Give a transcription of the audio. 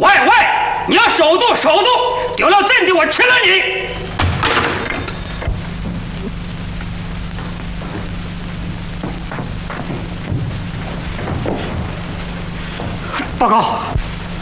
喂喂，你要守住守住，丢了阵地我吃了你！报告，